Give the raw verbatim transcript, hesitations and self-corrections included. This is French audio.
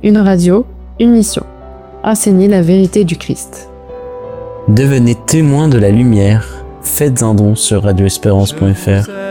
Une radio, une mission. Enseigner la vérité du Christ. Devenez témoin de la lumière. Faites un don sur radio espérance point f r.